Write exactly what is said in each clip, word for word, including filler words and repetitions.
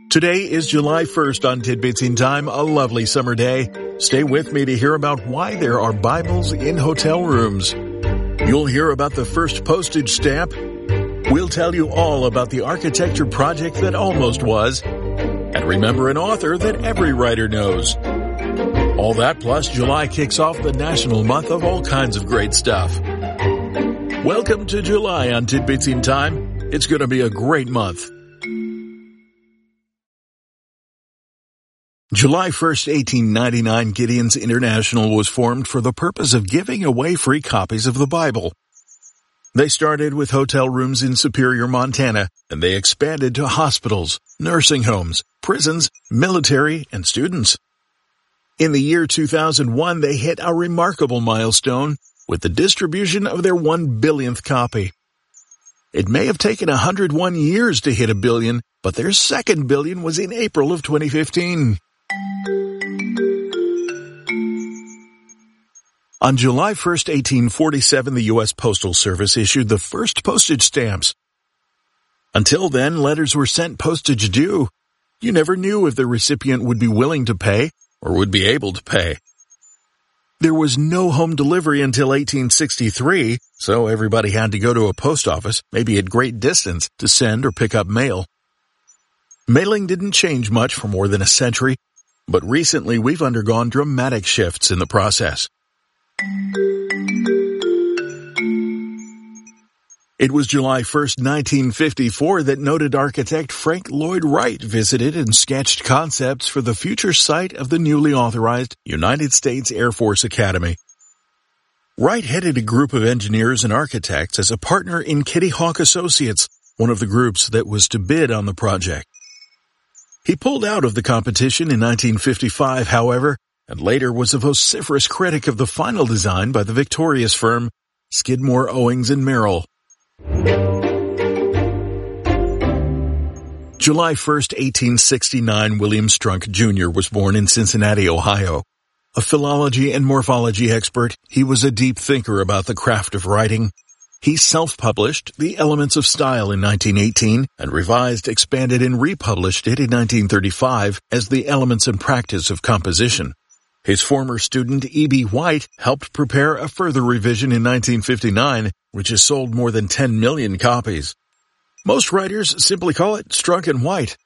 Today is July first on Tidbits in Time, a lovely summer day. Stay with me to hear about why there are Bibles in hotel rooms. You'll hear about the first postage stamp. We'll tell you all about the architecture project that almost was. And remember an author that every writer knows. All that plus July kicks off the national month of all kinds of great stuff. Welcome to July on Tidbits in Time. It's going to be a great month. July first, eighteen ninety-nine, Gideon's International was formed for the purpose of giving away free copies of the Bible. They started with hotel rooms in Superior, Montana, and they expanded to hospitals, nursing homes, prisons, military, and students. In the year two thousand one, they hit a remarkable milestone with the distribution of their one billionth copy. It may have taken one hundred one years to hit a billion, but their second billion was in April of twenty fifteen. On July first, eighteen forty-seven, the U S Postal Service issued the first postage stamps. Until then, letters were sent postage due. You never knew if the recipient would be willing to pay or would be able to pay. There was no home delivery until eighteen sixty-three, so everybody had to go to a post office, maybe at great distance, to send or pick up mail. Mailing didn't change much for more than a century, but recently we've undergone dramatic shifts in the process. It was July first, nineteen fifty-four that noted architect Frank Lloyd Wright visited and sketched concepts for the future site of the newly authorized United States Air Force Academy. Wright headed a group of engineers and architects as a partner in Kitty Hawk Associates, one of the groups that was to bid on the project. He pulled out of the competition in nineteen fifty-five, however, and later was a vociferous critic of the final design by the victorious firm Skidmore, Owings and Merrill. July first, eighteen sixty-nine, William Strunk Junior was born in Cincinnati, Ohio. A philology and morphology expert, he was a deep thinker about the craft of writing. He self-published The Elements of Style in nineteen eighteen and revised, expanded, and republished it in nineteen thirty-five as The Elements and Practice of Composition. His former student E B. White helped prepare a further revision in nineteen fifty-nine, which has sold more than ten million copies. Most writers simply call it Strunk and White.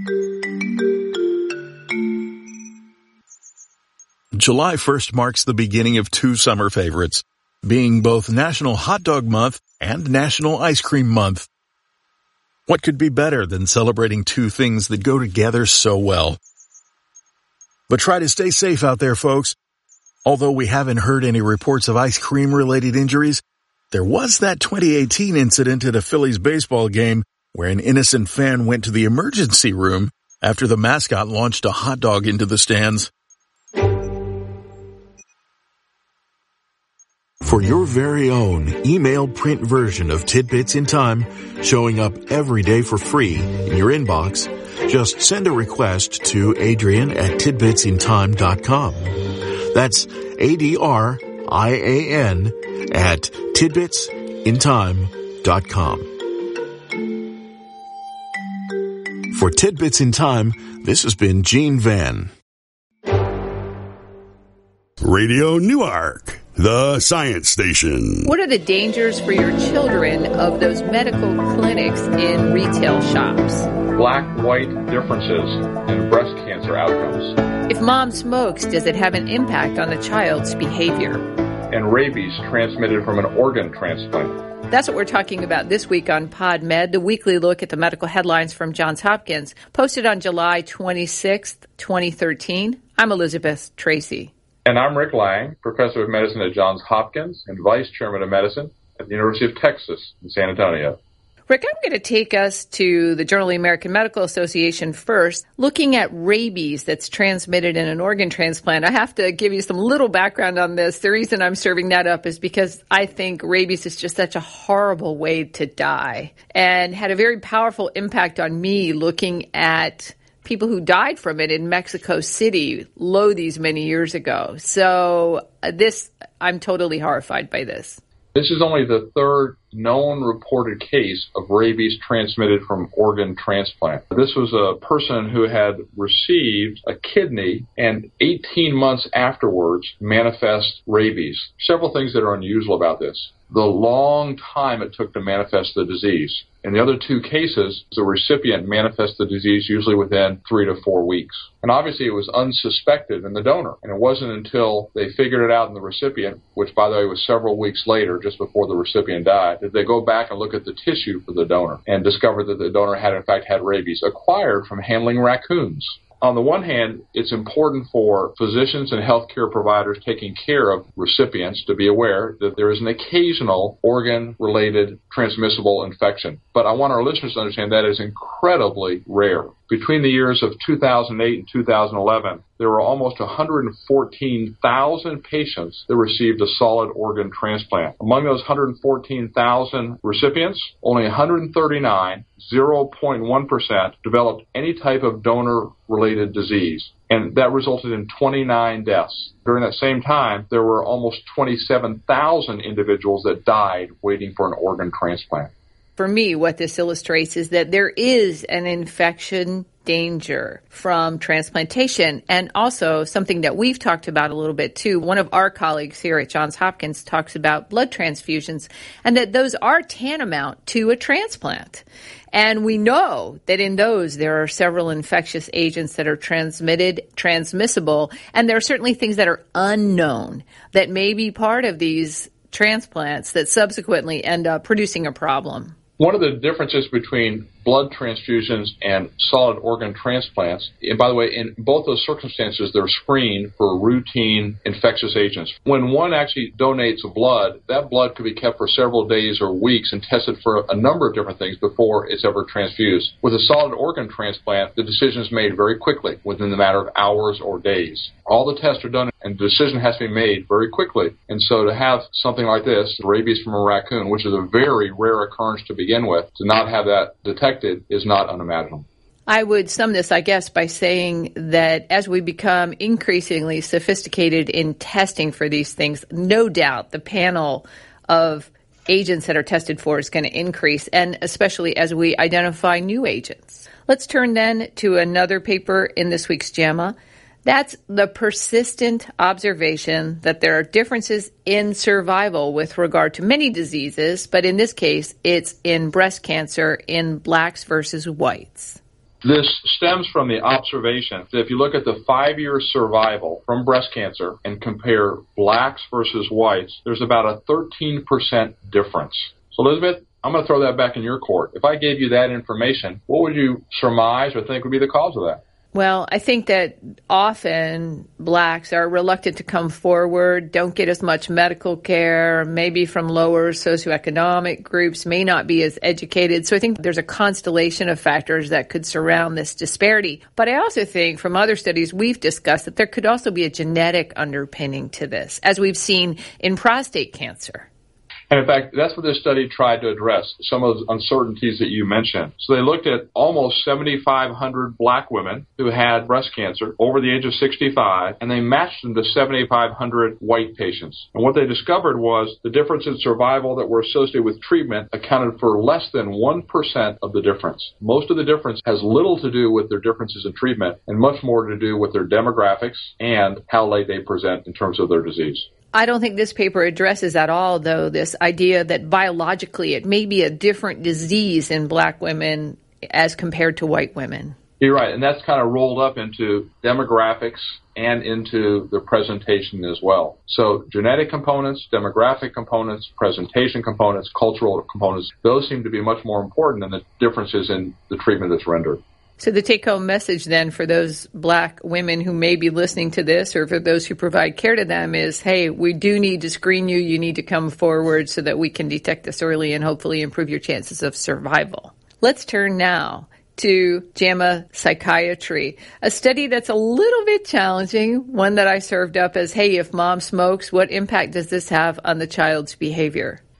July first marks the beginning of two summer favorites, being both National Hot Dog Month and National Ice Cream Month. What could be better than celebrating two things that go together so well? But try to stay safe out there, folks. Although we haven't heard any reports of ice cream-related injuries, there was that twenty eighteen incident at a Phillies baseball game where an innocent fan went to the emergency room after the mascot launched a hot dog into the stands. For your very own email print version of Tidbits in Time, showing up every day for free in your inbox, just send a request to Adrian at tidbits in time dot com. That's A D R I A N at tidbits in time dot com. For Tidbits in Time, this has been Gene Van. Radio Newark, the science station. What are the dangers for your children of those medical clinics in retail shops? Black-white differences in breast cancer outcomes. If mom smokes, does it have an impact on the child's behavior? And rabies transmitted from an organ transplant. That's what we're talking about this week on PodMed, the weekly look at the medical headlines from Johns Hopkins, posted on July twenty-sixth, twenty thirteen. I'm Elizabeth Tracy. And I'm Rick Lang, professor of medicine at Johns Hopkins and vice chairman of medicine at the University of Texas in San Antonio. Rick, I'm going to take us to the Journal of the American Medical Association first, looking at rabies that's transmitted in an organ transplant. I have to give you some little background on this. The reason I'm serving that up is because I think rabies is just such a horrible way to die and had a very powerful impact on me looking at people who died from it in Mexico City, lo these many years ago. So uh, this, I'm totally horrified by this. This is only the third known reported case of rabies transmitted from organ transplant. This was a person who had received a kidney and eighteen months afterwards manifest rabies. Several things that are unusual about this. The long time it took to manifest the disease. In the other two cases, the recipient manifests the disease usually within three to four weeks. And obviously it was unsuspected in the donor. And it wasn't until they figured it out in the recipient, which by the way was several weeks later, just before the recipient died, that they go back and look at the tissue for the donor and discover that the donor had in fact had rabies acquired from handling raccoons. On the one hand, it's important for physicians and healthcare providers taking care of recipients to be aware that there is an occasional organ-related transmissible infection. But I want our listeners to understand that is incredibly rare. Between the years of two thousand eight and two thousand eleven, there were almost one hundred fourteen thousand patients that received a solid organ transplant. Among those one hundred fourteen thousand recipients, only one hundred thirty-nine, zero point one percent, developed any type of donor-related disease. And that resulted in twenty-nine deaths. During that same time, there were almost twenty-seven thousand individuals that died waiting for an organ transplant. For me, what this illustrates is that there is an infection danger from transplantation, and also something that we've talked about a little bit too. One of our colleagues here at Johns Hopkins talks about blood transfusions, and that those are tantamount to a transplant. And we know that in those, there are several infectious agents that are transmitted, transmissible, and there are certainly things that are unknown that may be part of these transplants that subsequently end up producing a problem. One of the differences between blood transfusions and solid organ transplants, and by the way, in both those circumstances, they're screened for routine infectious agents. When one actually donates blood, that blood could be kept for several days or weeks and tested for a number of different things before it's ever transfused. With a solid organ transplant, the decision is made very quickly, within the matter of hours or days. All the tests are done, and the decision has to be made very quickly. And so to have something like this, rabies from a raccoon, which is a very rare occurrence to begin with, to not have that detected is not unimaginable. I would sum this, I guess, by saying that as we become increasingly sophisticated in testing for these things, no doubt the panel of agents that are tested for is going to increase, and especially as we identify new agents. Let's turn then to another paper in this week's JAMA. That's the persistent observation that there are differences in survival with regard to many diseases, but in this case, it's in breast cancer in blacks versus whites. This stems from the observation that if you look at the five-year survival from breast cancer and compare blacks versus whites, there's about a thirteen percent difference. So, Elizabeth, I'm going to throw that back in your court. If I gave you that information, what would you surmise or think would be the cause of that? Well, I think that often blacks are reluctant to come forward, don't get as much medical care, maybe from lower socioeconomic groups, may not be as educated. So I think there's a constellation of factors that could surround this disparity. But I also think from other studies we've discussed that there could also be a genetic underpinning to this, as we've seen in prostate cancer. And in fact, that's what this study tried to address, some of those uncertainties that you mentioned. So they looked at almost seventy-five hundred black women who had breast cancer over the age of sixty-five, and they matched them to seventy-five hundred white patients. And what they discovered was the difference in survival that were associated with treatment accounted for less than one percent of the difference. Most of the difference has little to do with their differences in treatment and much more to do with their demographics and how late they present in terms of their disease. I don't think this paper addresses at all, though, this idea that biologically it may be a different disease in black women as compared to white women. You're right, and that's kind of rolled up into demographics and into the presentation as well. So genetic components, demographic components, presentation components, cultural components, those seem to be much more important than the differences in the treatment that's rendered. So the take-home message then for those black women who may be listening to this, or for those who provide care to them, is, hey, we do need to screen you. You need to come forward so that we can detect this early and hopefully improve your chances of survival. Let's turn now to JAMA Psychiatry, a study that's a little bit challenging, one that I served up as, hey, if mom smokes, what impact does this have on the child's behavior?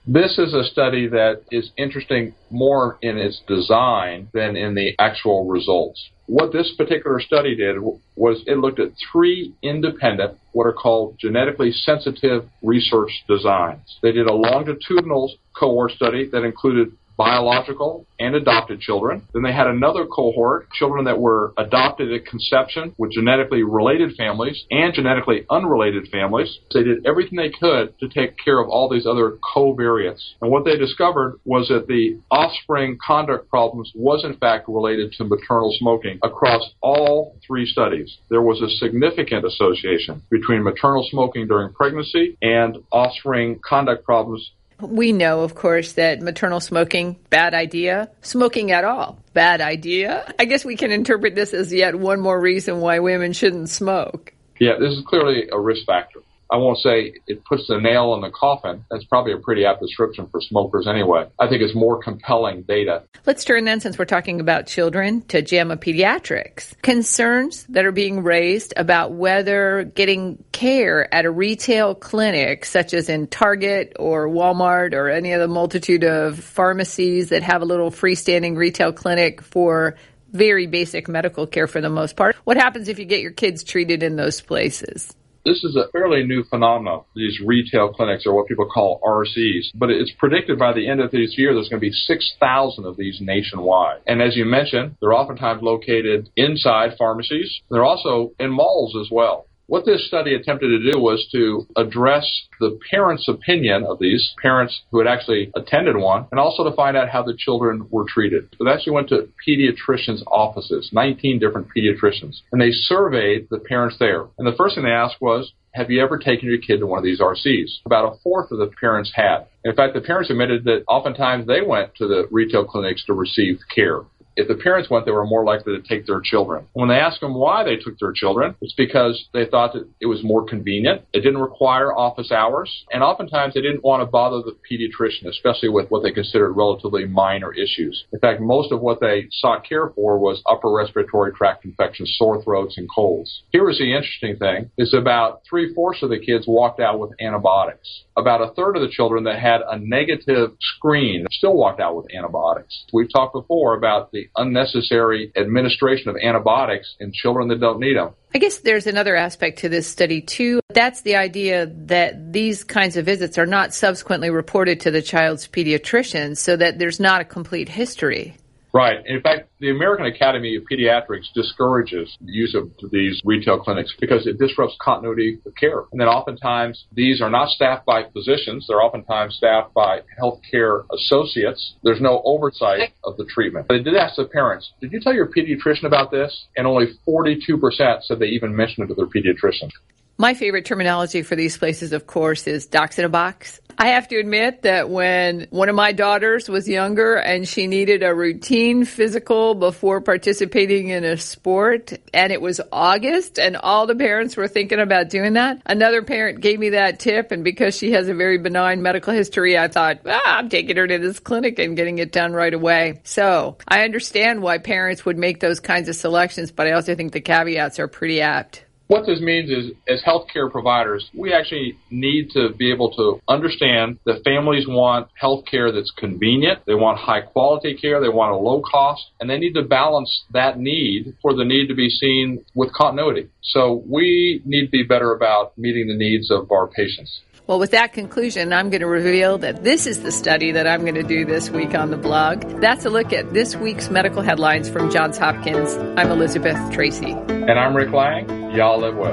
This is a study that is interesting more in its design than in the actual results. What this particular study did was it looked at three independent, what are called genetically sensitive research designs. They did a longitudinal cohort study that included biological and adopted children. Then they had another cohort, children that were adopted at conception with genetically related families and genetically unrelated families. They did everything they could to take care of all these other covariates. And what they discovered was that the offspring conduct problems was in fact related to maternal smoking across all three studies. There was a significant association between maternal smoking during pregnancy and offspring conduct problems. We know, of course, that maternal smoking, bad idea. Smoking at all, bad idea. I guess we can interpret this as yet one more reason why women shouldn't smoke. Yeah, this is clearly a risk factor. I won't say it puts the nail in the coffin. That's probably a pretty apt description for smokers anyway. I think it's more compelling data. Let's turn then, since we're talking about children, to JAMA Pediatrics. Concerns that are being raised about whether getting care at a retail clinic, such as in Target or Walmart or any of the multitude of pharmacies that have a little freestanding retail clinic for very basic medical care for the most part. What happens if you get your kids treated in those places? This is a fairly new phenomenon. These retail clinics are what people call R Cs. But it's predicted by the end of this year there's going to be six thousand of these nationwide. And as you mentioned, they're oftentimes located inside pharmacies. They're also in malls as well. What this study attempted to do was to address the parents' opinion of these parents who had actually attended one, and also to find out how the children were treated. So they actually went to pediatricians' offices, nineteen different pediatricians, and they surveyed the parents there. And the first thing they asked was, have you ever taken your kid to one of these R Cs? About a fourth of the parents had. In fact, the parents admitted that oftentimes they went to the retail clinics to receive care. If the parents went, they were more likely to take their children. When they asked them why they took their children, it's because they thought that it was more convenient. It didn't require office hours. And oftentimes they didn't want to bother the pediatrician, especially with what they considered relatively minor issues. In fact, most of what they sought care for was upper respiratory tract infections, sore throats, and colds. Here was the interesting thing, is about three-fourths of the kids walked out with antibiotics. About a third of the children that had a negative screen still walked out with antibiotics. We've talked before about the unnecessary administration of antibiotics in children that don't need them. I guess there's another aspect to this study, too. That's the idea that these kinds of visits are not subsequently reported to the child's pediatrician, so that there's not a complete history. Right. In fact, the American Academy of Pediatrics discourages the use of these retail clinics because it disrupts continuity of care. And then oftentimes these are not staffed by physicians. They're oftentimes staffed by healthcare associates. There's no oversight of the treatment. They did ask the parents, did you tell your pediatrician about this? And only forty-two percent said they even mentioned it to their pediatrician. My favorite terminology for these places, of course, is docs in a box. I have to admit that when one of my daughters was younger and she needed a routine physical before participating in a sport, and it was August and all the parents were thinking about doing that, another parent gave me that tip, and because she has a very benign medical history, I thought, ah, I'm taking her to this clinic and getting it done right away. So I understand why parents would make those kinds of selections, but I also think the caveats are pretty apt. What this means is, as healthcare providers, we actually need to be able to understand that families want healthcare that's convenient, they want high-quality care, they want a low cost, and they need to balance that need for the need to be seen with continuity. So we need to be better about meeting the needs of our patients. Well, with that conclusion, I'm going to reveal that this is the study that I'm going to do this week on the blog. That's a look at this week's medical headlines from Johns Hopkins. I'm Elizabeth Tracy. And I'm Rick Lang. Y'all live well.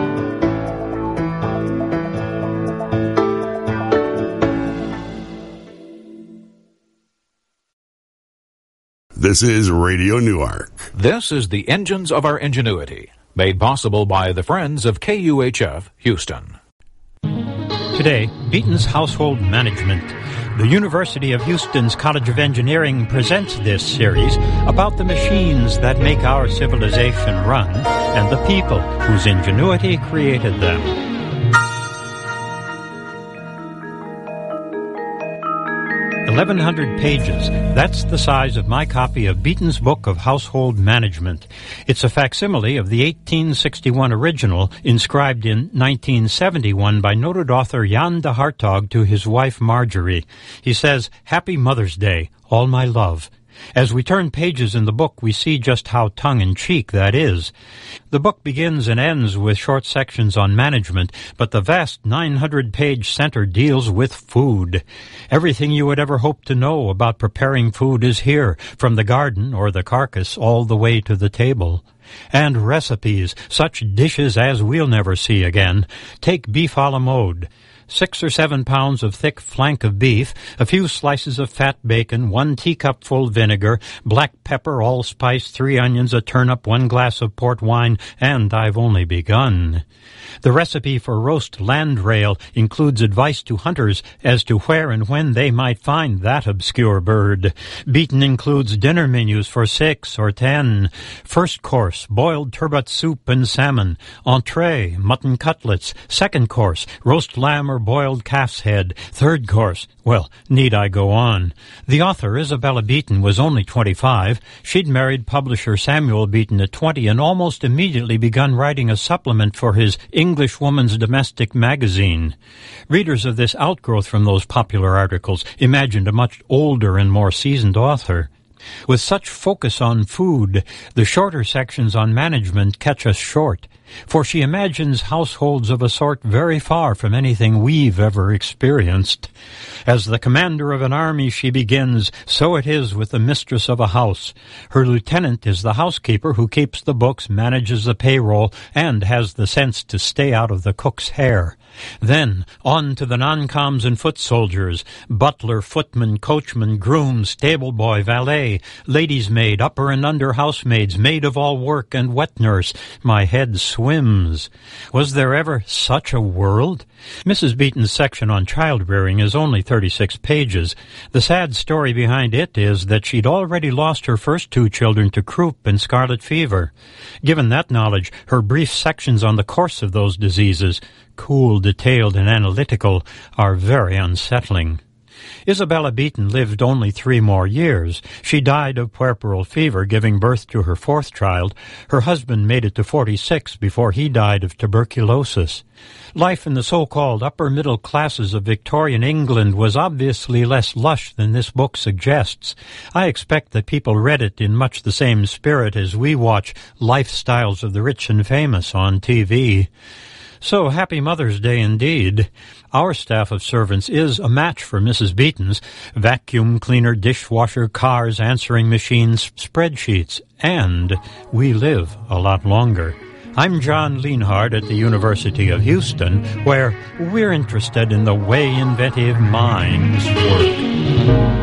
This is Radio Newark. This is the Engines of Our Ingenuity, made possible by the friends of K U H F Houston. Today, Beaton's Household Management. The University of Houston's College of Engineering presents this series about the machines that make our civilization run and the people whose ingenuity created them. eleven hundred pages. That's the size of my copy of Beaton's Book of Household Management. It's a facsimile of the eighteen sixty-one original, inscribed in nineteen seventy-one by noted author Jan de Hartog to his wife Marjorie. He says, "Happy Mother's Day, all my love." As we turn pages in the book, we see just how tongue-in-cheek that is. The book begins and ends with short sections on management, but the vast nine hundred page center deals with food. Everything you would ever hope to know about preparing food is here, from the garden or the carcass all the way to the table. And recipes, such dishes as we'll never see again. Take beef a la mode. Six or seven pounds of thick flank of beef, a few slices of fat bacon, one teacupful vinegar, black pepper, allspice, three onions, a turnip, one glass of port wine, and I've only begun. The recipe for roast landrail includes advice to hunters as to where and when they might find that obscure bird. Beaton includes dinner menus for six or ten. First course, boiled turbot soup and salmon. Entree, mutton cutlets. Second course, roast lamb or boiled calf's head. Third course, well, need I go on? The author, Isabella Beaton, was only twenty-five. She'd married publisher Samuel Beaton at twenty and almost immediately begun writing a supplement for his English Woman's Domestic Magazine. Readers of this outgrowth from those popular articles imagined a much older and more seasoned author. With such focus on food, the shorter sections on management catch us short, for she imagines households of a sort very far from anything we've ever experienced. As the commander of an army, she begins, so it is with the mistress of a house. Her lieutenant is the housekeeper who keeps the books, manages the payroll, and has the sense to stay out of the cook's hair. Then, on to the non-coms and foot soldiers, butler, footman, coachman, groom, stable boy, valet, lady's maid, upper and under housemaids, maid of all work, and wet nurse. My head swims. Was there ever such a world? Missus Beaton's section on child-rearing is only thirty-six pages. The sad story behind it is that she'd already lost her first two children to croup and scarlet fever. Given that knowledge, her brief sections on the course of those diseases, cool, detailed, and analytical, are very unsettling. Isabella Beaton lived only three more years. She died of puerperal fever, giving birth to her fourth child. Her husband made it to forty-six before he died of tuberculosis. Life in the so-called upper-middle classes of Victorian England was obviously less lush than this book suggests. I expect that people read it in much the same spirit as we watch lifestyles of the rich and famous on T V. So, happy Mother's Day indeed. Our staff of servants is a match for Missus Beaton's. Vacuum cleaner, dishwasher, cars, answering machines, spreadsheets, and we live a lot longer. I'm John Lienhard at the University of Houston, where we're interested in the way inventive minds work.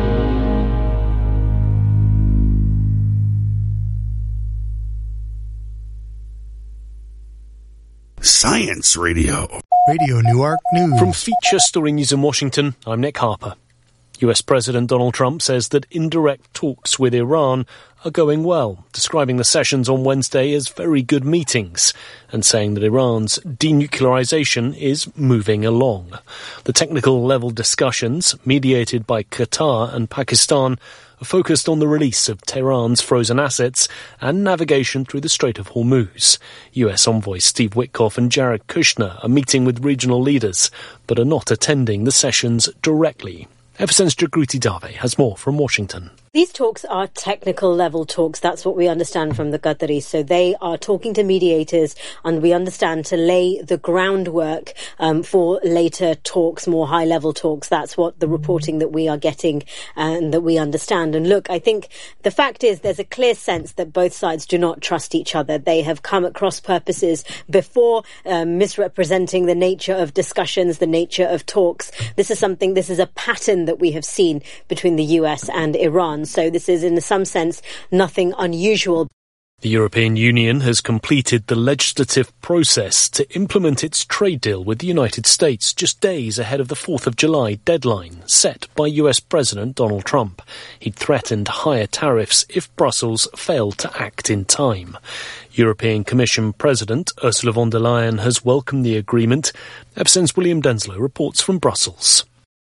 Science Radio. Radio Newark News. From Feature Story News in Washington, I'm Nick Harper. U S President Donald Trump says that indirect talks with Iran are going well, describing the sessions on Wednesday as very good meetings and saying that Iran's denuclearization is moving along. The technical level discussions, mediated by Qatar and Pakistan, are focused on the release of Tehran's frozen assets and navigation through the Strait of Hormuz. U S envoys Steve Witkoff and Jared Kushner are meeting with regional leaders, but are not attending the sessions directly. Eversense Jagruti Dave has more from Washington. These talks are technical level talks. That's what we understand from the Qataris. So they are talking to mediators, and we understand to lay the groundwork um, for later talks, more high level talks. That's what the reporting that we are getting and that we understand. And look, I think the fact is there's a clear sense that both sides do not trust each other. They have come at cross purposes before, um, misrepresenting the nature of discussions, the nature of talks. This is something, this is a pattern that we have seen between the U S and Iran. So this is, in some sense, nothing unusual. The European Union has completed the legislative process to implement its trade deal with the United States just days ahead of the fourth of July deadline set by U S President Donald Trump. He'd threatened higher tariffs if Brussels failed to act in time. European Commission President Ursula von der Leyen has welcomed the agreement. Eversense William Denslow reports from Brussels.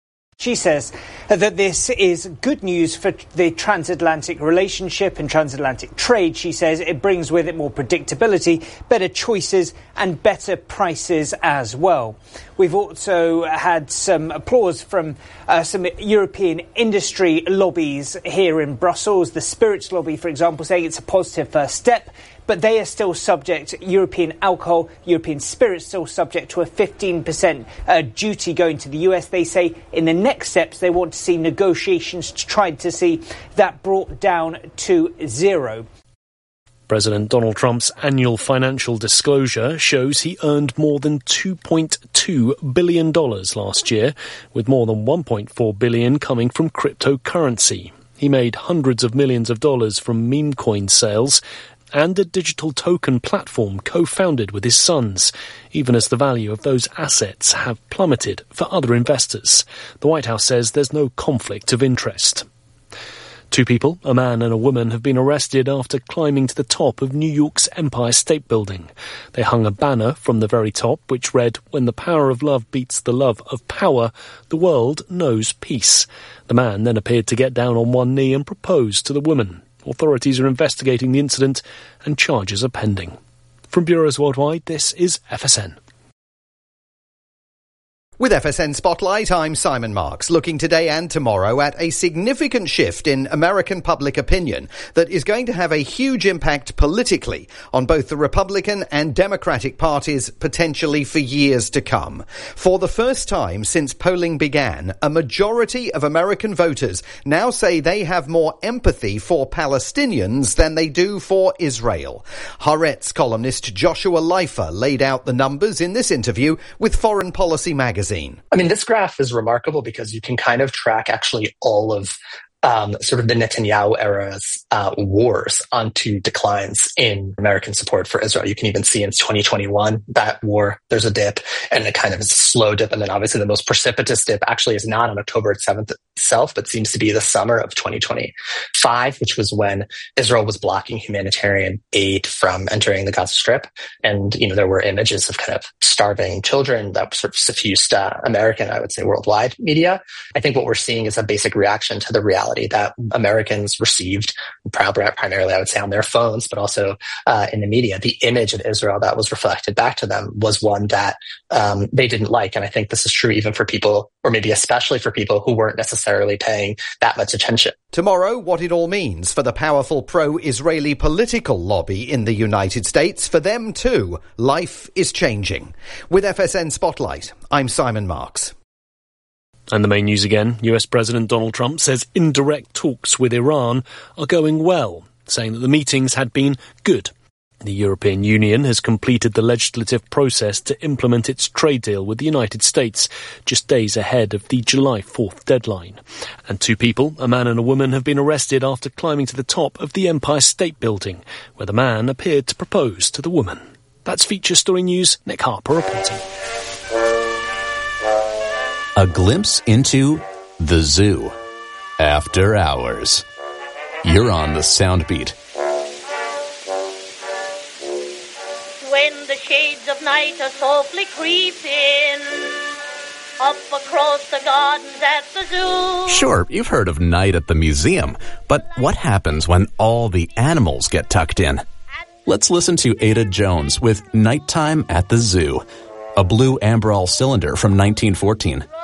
She says that this is good news for the transatlantic relationship and transatlantic trade. She says it brings with it more predictability, better choices and better prices as well. We've also had some applause from uh, some European industry lobbies here in Brussels. The spirits lobby, for example, saying it's a positive first step. But they are still subject, European alcohol, European spirits, still subject to a fifteen percent uh, duty going to the U S. They say in the next steps they want to see negotiations to try to see that brought down to zero. President Donald Trump's annual financial disclosure shows he earned more than two point two billion dollars last year, with more than one point four billion dollars coming from cryptocurrency. He made hundreds of millions of dollars from meme coin sales and a digital token platform co-founded with his sons, even as the value of those assets have plummeted for other investors. The White House says there's no conflict of interest. Two people, a man and a woman, have been arrested after climbing to the top of New York's Empire State Building. They hung a banner from the very top which read, "When the power of love beats the love of power, the world knows peace." The man then appeared to get down on one knee and propose to the woman. Authorities are investigating the incident and charges are pending. From Bureaus Worldwide, this is F S N. With F S N Spotlight, I'm Simon Marks, looking today and tomorrow at a significant shift in American public opinion that is going to have a huge impact politically on both the Republican and Democratic parties, potentially for years to come. For the first time since polling began, a majority of American voters now say they have more empathy for Palestinians than they do for Israel. Haaretz columnist Joshua Leifer laid out the numbers in this interview with Foreign Policy magazine. I mean, this graph is remarkable because you can kind of track actually all of um, sort of the Netanyahu era's uh, wars onto declines in American support for Israel. You can even see in twenty twenty-one, that war, there's a dip, and it kind of is a slow dip. And then obviously the most precipitous dip actually is not on October seventh itself, but seems to be the summer of twenty twenty-five, which was when Israel was blocking humanitarian aid from entering the Gaza Strip. And, you know, there were images of kind of starving children that sort of suffused uh, American, I would say, worldwide media. I think what we're seeing is a basic reaction to the reality that Americans received, primarily, I would say, on their phones, but also uh, in the media. The image of Israel that was reflected back to them was one that um, they didn't like. And I think this is true even for people, or maybe especially for people who weren't necessarily paying that much attention. Tomorrow, what it all means for the powerful pro-Israeli political lobby in the United States. For them, too, life is changing. With F S N Spotlight, I'm Simon Marks. And the main news again, U S President Donald Trump says indirect talks with Iran are going well, saying that the meetings had been good. The European Union has completed the legislative process to implement its trade deal with the United States, just days ahead of the July fourth deadline. And two people, a man and a woman, have been arrested after climbing to the top of the Empire State Building, where the man appeared to propose to the woman. That's Feature Story News. Nick Harper reporting. A glimpse into the zoo. After hours. You're on the Soundbeat. When the shades of night are softly creeping up across the gardens at the zoo. Sure, you've heard of night at the museum, but what happens when all the animals get tucked in? Let's listen to Ada Jones with Nighttime at the Zoo, a blue Amberol cylinder from nineteen fourteen.